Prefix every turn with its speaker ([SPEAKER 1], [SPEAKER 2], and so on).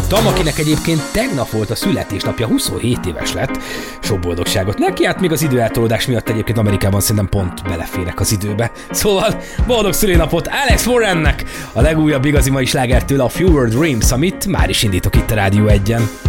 [SPEAKER 1] hallottam, akinek egyébként tegnap volt a születésnapja, 27 éves lett. Sok boldogságot neki, hát még az időeltolódás miatt egyébként Amerikában szerintem pont beleférek az időbe. Szóval boldog szülinapot Alex Warrennek, a legújabb igazi mai slágertől a Fewer Dreams, amit már is indítok itt a Rádió 1-en.